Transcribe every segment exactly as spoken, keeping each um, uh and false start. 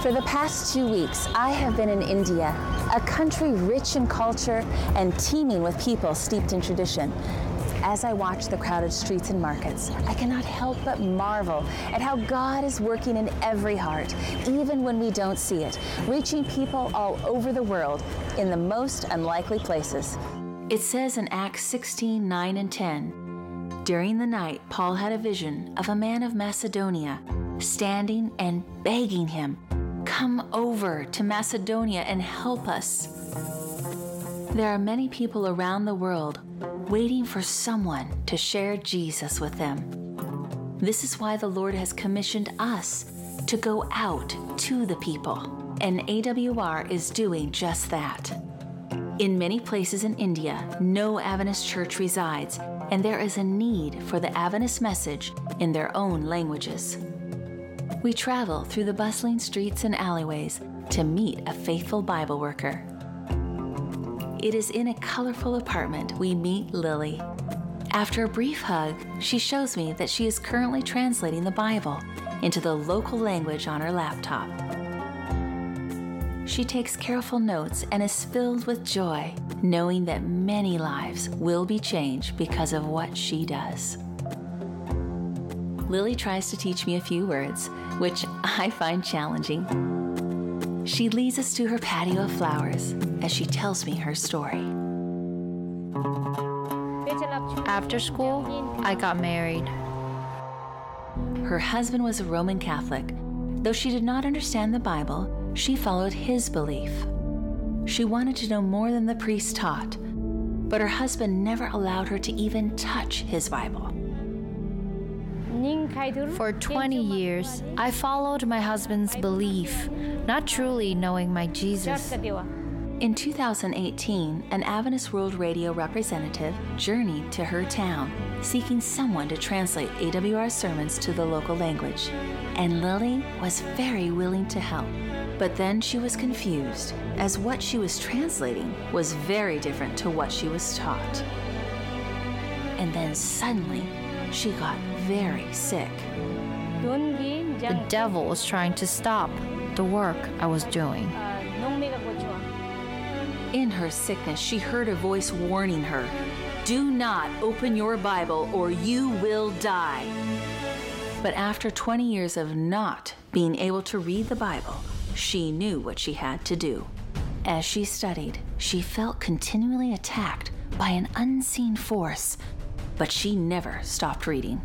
For the past two weeks, I have been in India, a country rich in culture and teeming with people steeped in tradition. As I watch the crowded streets and markets, I cannot help but marvel at how God is working in every heart, even when we don't see it, reaching people all over the world in the most unlikely places. It says in Acts sixteen, nine and ten, during the night, Paul had a vision of a man of Macedonia standing and begging him, "Come over to Macedonia and help us." There are many people around the world waiting for someone to share Jesus with them. This is why the Lord has commissioned us to go out to the people, and A W R is doing just that. In many places in India, no Adventist church resides, and there is a need for the Adventist message in their own languages. We travel through the bustling streets and alleyways to meet a faithful Bible worker. It is in a colorful apartment we meet Lily. After a brief hug, she shows me that she is currently translating the Bible into the local language on her laptop. She takes careful notes and is filled with joy, knowing that many lives will be changed because of what she does. Lily tries to teach me a few words, which I find challenging. She leads us to her patio of flowers as she tells me her story. After school, I got married. Her husband was a Roman Catholic. Though she did not understand the Bible, she followed his belief. She wanted to know more than the priest taught, but her husband never allowed her to even touch his Bible. For twenty years, I followed my husband's belief, not truly knowing my Jesus. In two thousand eighteen, an Adventist World Radio representative journeyed to her town, seeking someone to translate A W R sermons to the local language. And Lily was very willing to help. But then she was confused, as what she was translating was very different to what she was taught. And then suddenly, she got very sick. The devil was trying to stop the work I was doing. In her sickness, she heard a voice warning her, "Do not open your Bible or you will die." But after twenty years of not being able to read the Bible, she knew what she had to do. As she studied, she felt continually attacked by an unseen force, but she never stopped reading.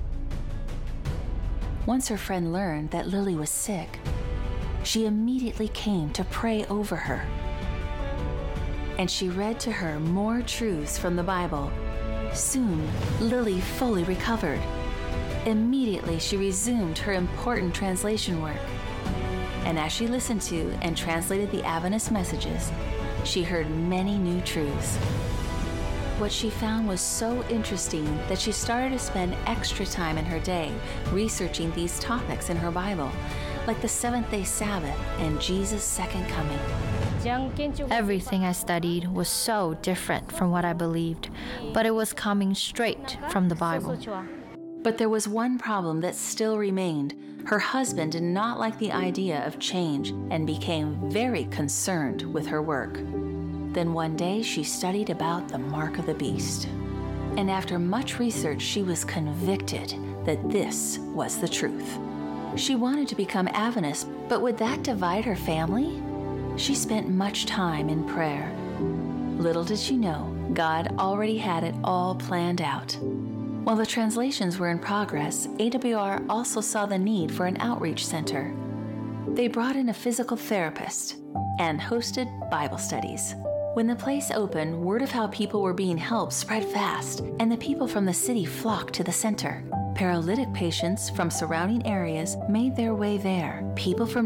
Once her friend learned that Lily was sick, she immediately came to pray over her. And she read to her more truths from the Bible. Soon, Lily fully recovered. Immediately, she resumed her important translation work. And as she listened to and translated the Adventist messages, she heard many new truths. What she found was so interesting that she started to spend extra time in her day researching these topics in her Bible, like the seventh-day Sabbath and Jesus' second coming. Everything I studied was so different from what I believed, but it was coming straight from the Bible. But there was one problem that still remained. Her husband did not like the idea of change and became very concerned with her work. Then one day she studied about the mark of the beast. And after much research, she was convicted that this was the truth. She wanted to become Adventist, but would that divide her family? She spent much time in prayer. Little did she know, God already had it all planned out. While the translations were in progress, A W R also saw the need for an outreach center. They brought in a physical therapist and hosted Bible studies. When the place opened, word of how people were being helped spread fast, and the people from the city flocked to the center. Paralytic patients from surrounding areas made their way there. People from